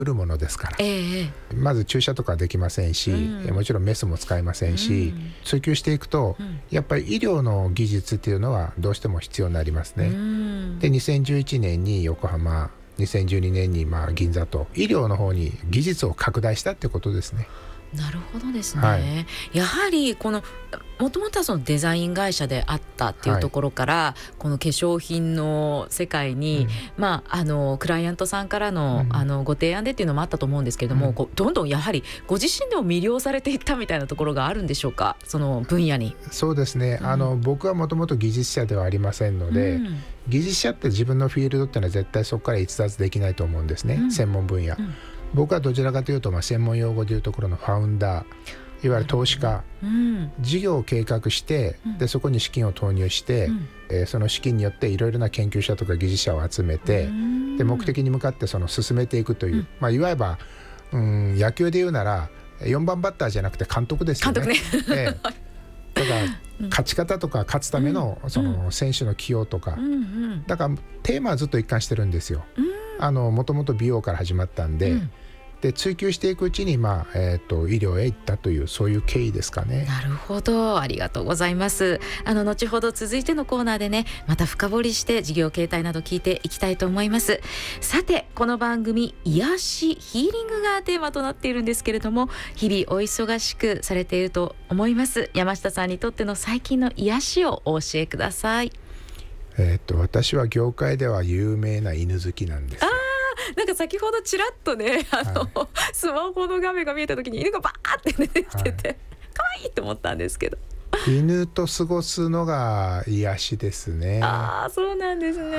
売るものですから、 ええまず注射とかできませんし、もちろんメスも使えませんし、追求していくと、やっぱり医療の技術っていうのはどうしても必要になりますね。で2011年に横浜、2012年に銀座と医療の方に技術を拡大したってことですね。 なるほどですね、やはりこのもともとはそのデザイン会社であったっていうところから、この化粧品の世界に、クライアントさんからの、ご提案でっていうのもあったと思うんですけれども、どんどんやはりご自身でも魅了されていったみたいなところがあるんでしょうか、その分野に。 そうですね、僕はもともと技術者ではありませんので、技術者って自分のフィールドっていうのは絶対そこから逸脱できないと思うんですね、専門分野。僕はどちらかというと、専門用語でいうところのファウンダー、いわゆる投資家、事業を計画して、でそこに資金を投入して、その資金によっていろいろな研究者とか技術者を集めて、で目的に向かってその進めていくという、いわば、野球でいうなら4番バッターじゃなくて監督ですよね。だから勝ち方とか勝つための、その選手の起用とか、だからテーマはずっと一貫してるんですよ。もともと美容から始まったんで、で追求していくうちに、医療へ行ったという、そういう経緯ですかね。 なるほど、ありがとうございます。後ほど続いてのコーナーでね、また深掘りして事業形態など聞いていきたいと思います。さて、この番組癒しヒーリングがテーマとなっているんですけれども、日々お忙しくされていると思います。山下さんにとっての最近の癒しをお教えください。 私は業界では有名な犬好きなんですよ。 なんか先ほどちらっとね、スマホの画面が見えた時に犬がバーって出てきてて、可愛いと思ったんですけど、 犬と過ごすのが癒しですね。 そうなんですね。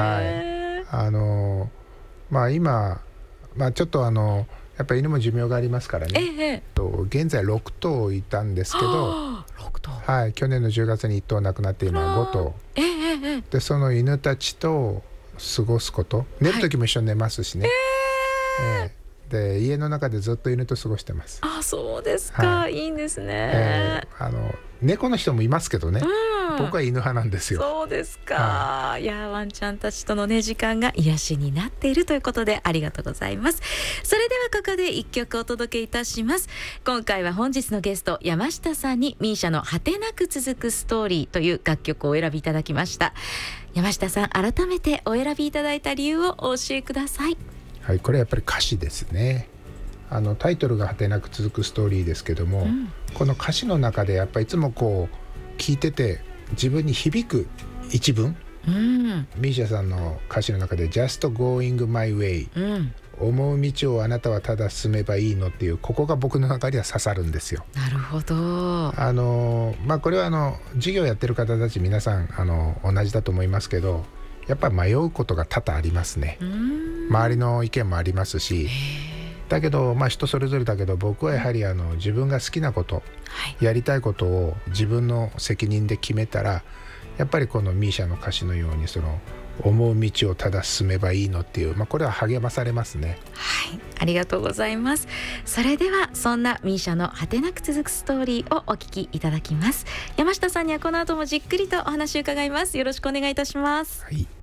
今、ちょっとやっぱり犬も寿命がありますからね、現在6頭いたんですけど、去年の10月に1頭亡くなって今5頭、でその犬たちと過ごすこと、寝る時も一緒に寝ますしね、で家の中でずっと犬と過ごしてます。 そうですか、いいんですね。 猫の人もいますけどね、僕は犬派なんですよ。 そうですか、いやワンちゃんたちとのね時間が癒しになっているということでありがとうございます。それではここで1曲お届けいたします。今回は本日のゲスト山下さんに MISIA の果てなく続くストーリーという楽曲をお選びいただきました。山下さん、改めてお選びいただいた理由をお教えください。 これはやっぱり歌詞ですね。タイトルが果てなく続くストーリーですけども、この歌詞の中でやっぱりいつもこう聞いてて自分に響く一文、MISIA さんの歌詞の中で Just going my way、思う道をあなたはただ進めばいいのっていう、ここが僕の中では刺さるんですよ。 なるほど。 これは事業やってる方たち皆さん同じだと思いますけど、やっぱり迷うことが多々ありますね。周りの意見もありますし、だけど人それぞれだけど、僕はやはり自分が好きなこと、やりたいことを自分の責任で決めたら、やっぱりこの MISIA の歌詞のようにその思う道をただ進めばいいのっていう、これは励まされますね。 ありがとうございます。それではそんな MISIA の果てなく続くストーリーをお聞きいただきます。山下さんにはこの後もじっくりとお話を伺います。よろしくお願いいたします。